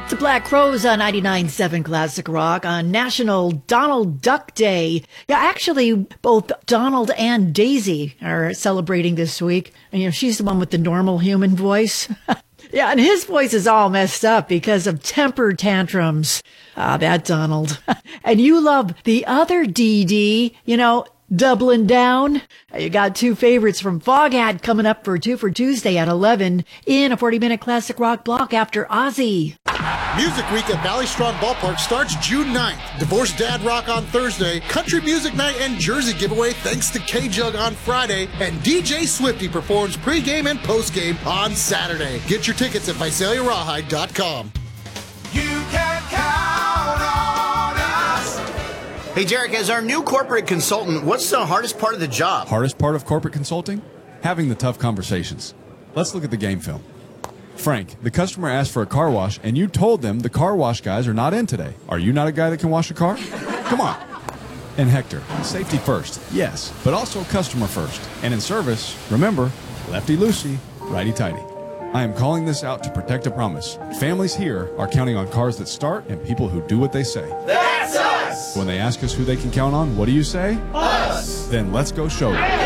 The Black Crowes on 99.7 Classic Rock on National Donald Duck Day. Yeah, actually, both Donald and Daisy are celebrating this week. And, she's the one with the normal human voice. Yeah, and his voice is all messed up because of temper tantrums. Ah, that Donald. And you love the other DD, doubling down. You got two favorites from Foghat coming up for Two for Tuesday at 11 in a 40-minute classic rock block after Ozzy. Music Week at Valley Strong Ballpark starts June 9th. Divorced Dad Rock on Thursday, Country Music Night and Jersey Giveaway thanks to K-Jug on Friday, and DJ Swifty performs pregame and postgame on Saturday. Get your tickets at VisaliaRawhide.com. You can count on us. Hey, Derek, as our new corporate consultant, what's the hardest part of the job? Hardest part of corporate consulting? Having the tough conversations. Let's look at the game film. Frank, the customer asked for a car wash, and you told them the car wash guys are not in today. Are you not a guy that can wash a car? Come on. And Hector, safety first, yes, but also customer first. And in service, remember, lefty-loosey, righty-tighty. I am calling this out to protect a promise. Families here are counting on cars that start and people who do what they say. That's us! When they ask us who they can count on, what do you say? Us! Then let's go show them.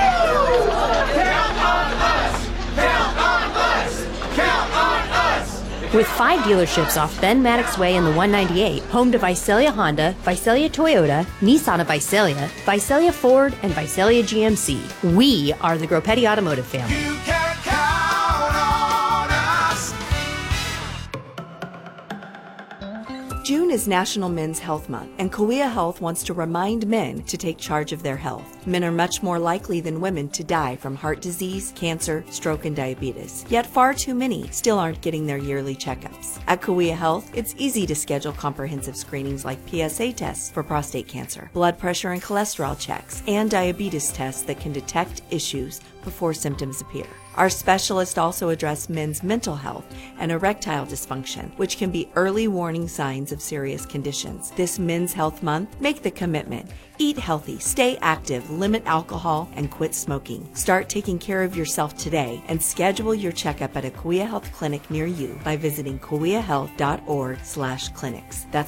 With 5 dealerships off Ben Maddox Way in the 198, home to Visalia Honda, Visalia Toyota, Nissan of Visalia, Visalia Ford, and Visalia GMC. We are the Groppetti Automotive family. You can count on us. June is National Men's Health Month, and Kauai Health wants to remind men to take charge of their health. Men are much more likely than women to die from heart disease, cancer, stroke, and diabetes. Yet far too many still aren't getting their yearly checkups. At Kauai Health, it's easy to schedule comprehensive screenings like PSA tests for prostate cancer, blood pressure and cholesterol checks, and diabetes tests that can detect issues before symptoms appear. Our specialists also address men's mental health and erectile dysfunction, which can be early warning signs of serious conditions. This Men's Health Month, make the commitment. Eat healthy, stay active, limit alcohol, and quit smoking. Start taking care of yourself today and schedule your checkup at a Kauai Health clinic near you by visiting kauaihealth.org/clinics. That's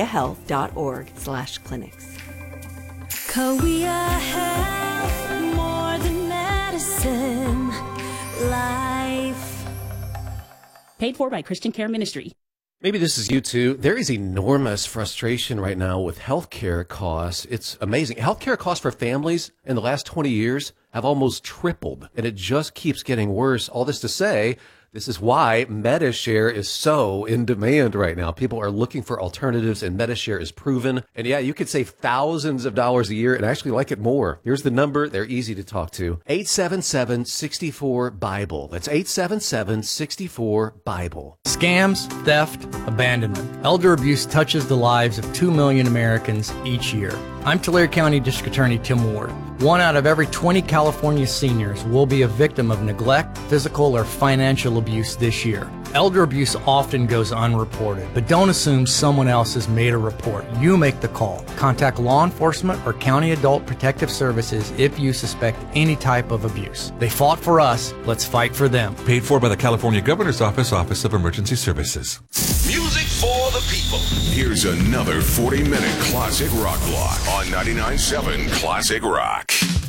kauaihealth.org/clinics. Kauai Health, more than medicine, life. Paid for by Christian Care Ministry. Maybe this is you too. There is enormous frustration right now with healthcare costs. It's amazing. Healthcare costs for families in the last 20 years have almost tripled, and it just keeps getting worse. All this to say, this is why Medi-Share is so in demand right now. People are looking for alternatives, and Medi-Share is proven. And yeah, you could save thousands of dollars a year and actually like it more. Here's the number. They're easy to talk to. 877-64-BIBLE. That's 877-64-BIBLE. Scams, theft, abandonment. Elder abuse touches the lives of 2 million Americans each year. I'm Tulare County District Attorney Tim Ward. 1 out of every 20 California seniors will be a victim of neglect, physical, or financial abuse this year. Elder abuse often goes unreported, but don't assume someone else has made a report. You make the call. Contact law enforcement or County Adult Protective Services if you suspect any type of abuse. They fought for us. Let's fight for them. Paid for by the California Governor's Office, Office of Emergency Services. Music for the people. Here's another 40-minute classic rock block on 99.7 Classic Rock.